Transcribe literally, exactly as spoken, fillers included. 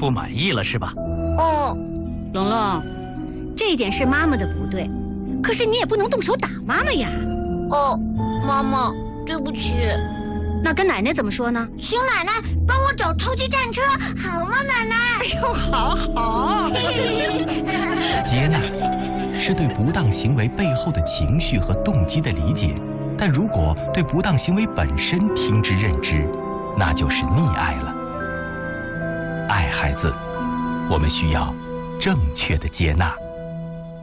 不满意了是吧？ 哦， 龙龙，这一点是妈妈的不对，可是你也不能动手打妈妈呀。 哦，妈妈，对不起。 那跟奶奶怎么说呢？ 请奶奶帮我找超级战车，好吗，奶奶？ 哎呦，好好。 接纳是对不当行为背后的情绪和动机的理解，但如果对不当行为本身听之任之，那就是溺爱了。爱孩子，我们需要正确的接纳。